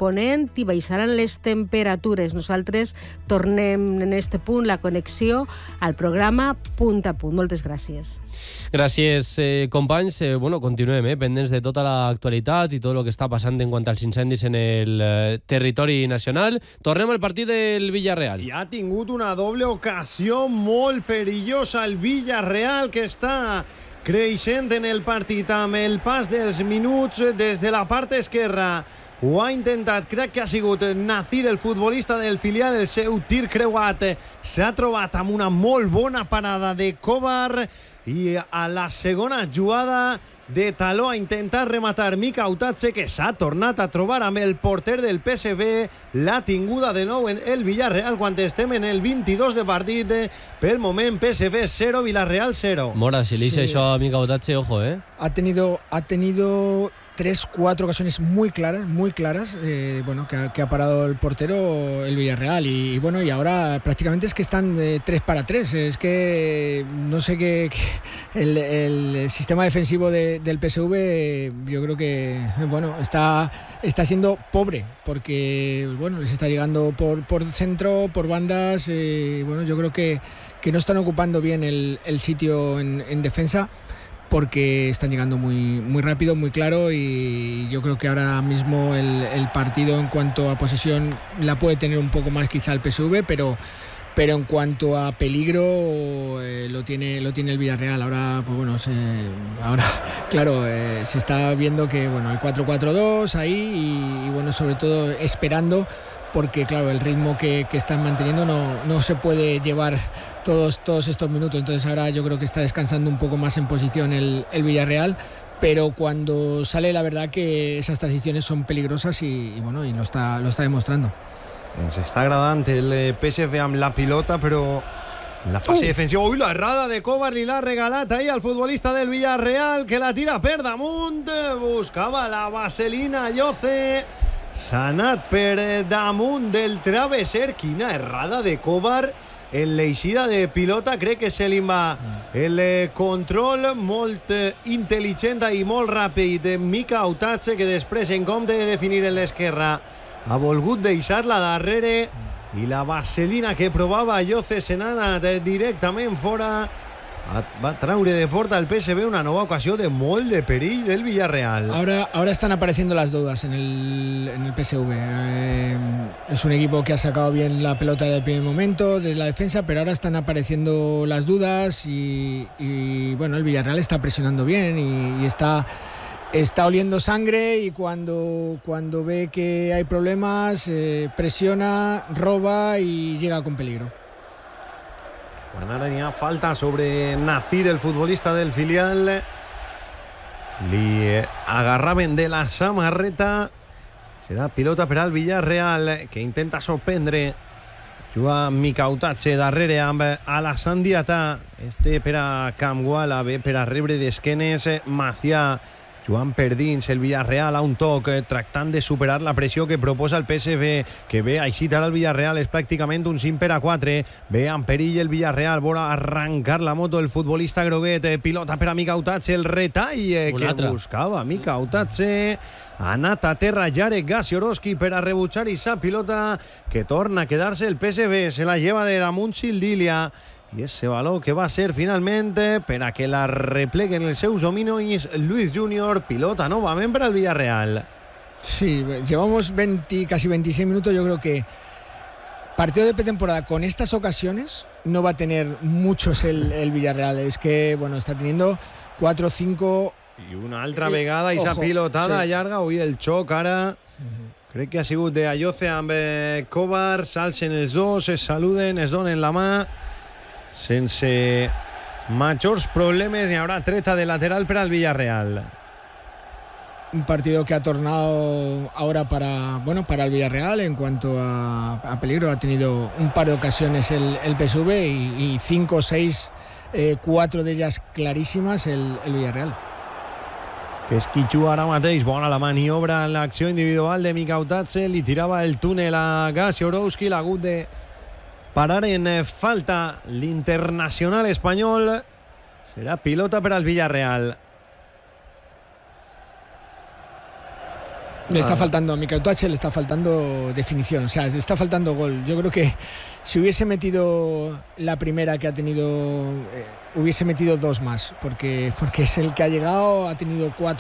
ponent i baixaran les temperatures. Nosaltres tornem en este punt la connexió al programa Punt a Punt. Moltes gràcies. Gràcies, companys. Continuem pendents de tota l'actualitat i tot el que està passant en quant als incendis en el territori nacional. Tornem al partit del Villarreal. I ha tingut una doble ocasió molt perillosa el Villarreal, que està creixent en el partit amb el pas dels minuts des de la part esquerra. Ho ha intentat, crec que ha sigut Nazir, el futbolista del filial, el seu tir creuat. S'ha trobat amb una molt bona parada de Kovar i a la segona jugada de taló a intentar rematar Mika Autatxe, que s'ha tornat a trobar amb el porter del PSV. L'ha tinguda de nou en el Villarreal quan estem en el 22 de partit. Pel moment PSV 0, Villarreal 0. Mora, si le hice això a Mika Autatxe, ojo, Ha tenido 3-4 ocasiones muy claras, que ha parado el portero el Villarreal y ahora prácticamente es que están 3 para 3. Es que no sé qué el sistema defensivo del PSV, yo creo que está siendo pobre, porque les está llegando por centro, por bandas. Yo creo que no están ocupando bien el sitio en defensa, porque están llegando muy rápido, muy claro, y yo creo que ahora mismo el partido en cuanto a posesión la puede tener un poco más quizá el PSV, pero en cuanto a peligro lo tiene el Villarreal. Ahora se está viendo que el 4-4-2 ahí y sobre todo esperando, porque claro, el ritmo que están manteniendo no se puede llevar todos estos minutos. Entonces ahora yo creo que está descansando un poco más en posición el Villarreal, pero cuando sale, la verdad que esas transiciones son peligrosas y lo está demostrando. Ens està agradant el PSV amb la pilota, però en la fase defensiva... La errada de Kovar li l'ha regalat ahir al futbolista del Villarreal, que la tira per damunt. Buscava la vaselina Yoce. S'ha anat per damunt del travesser. Quina errada de Kovar en l'eixida de pilota. Crec que se li va el control molt intel·ligent i molt ràpid de Mika Autatxe, que després, en compte de definir en l'esquerra, ha volgut deixar-la darrere, i la vaselina que provava Yoce se n'ha anat directament fora. Va traure de porta al PSV una nova ocasió de molt de perill del Villarreal. Ahora están apareciendo las dudas en el PSV. Es un equipo que ha sacado bien la pelota desde el primer momento, desde la defensa, pero ahora están apareciendo las dudas y el Villarreal está presionando bien y está oliendo sangre, y cuando ve que hay problemas presiona, roba y llega con peligro. Quan ara n'hi ha falta sobre Nazir, el futbolista del filial. Li agarraven de la samarreta. Serà pilota per al Villarreal, que intenta sorprendre. Juga Mika Autatxe darrere amb Alassane Diatà. Per a Camguala, ve per a rebre d'esquenes Macià. Joan per dins, el Villarreal a un toc, tractant de superar la pressió que proposa el PSV, que ve així ara el Villarreal, és pràcticament un 5-4, ve en perill el Villarreal, vol arrancar la moto el futbolista groguet, pilota per a Mika Autatxe, el retall que buscava Mika Autatxe, ha anat a terra Jarek Gaziorowski per a rebutjar aquesta pilota que torna a quedar-se el PSV, se la lleva de damunt Sildilia. I ese valor que va ser finalment per a que la repleguen els seus dominis Luis Junior, pilota novament per al Villarreal. Sí, llevamos casi 26 minutos. Yo creo que partido de pretemporada con estas ocasiones no va a tener muchos el Villarreal. Es que está teniendo 4 o 5. I una altra vegada, i esa pilotada llarga, el xoc ara... Crec que ha sigut de Ayoce amb Kovar, s'alcen els dos, es saluden, es donen la mà, sense majors problemes. Hi haurà treta de lateral per al Villarreal. Un partido que ha tornado ahora para el Villarreal en cuanto a peligro. Ha tenido un par de ocasiones el PSV y 5 o 6, 4 de ellas clarísimas el Villarreal. Que és Quichu ara mateix, bona la maniobra en l'acció individual de Mika Autatxe, li tirava el túnel a Gaziorowski, l'ha hagut de parar en falta l'internacional espanyol. Serà pilota per al Villarreal. Le está faltando a Mikel Otache, le está faltando definición, o sea, le está faltando gol. Yo creo que si hubiese metido la primera que ha tenido, hubiese metido 2 más, porque es el que ha llegado, ha tenido 4